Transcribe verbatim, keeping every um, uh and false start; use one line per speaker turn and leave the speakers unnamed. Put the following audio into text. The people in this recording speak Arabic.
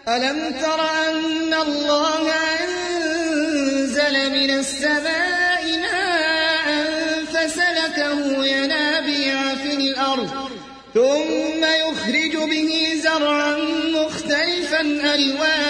ألم تر أن الله أنزل من السماء ماء فسلكه ينابيع في الأرض ثم يخرج به زرعا مختلفا ألوانه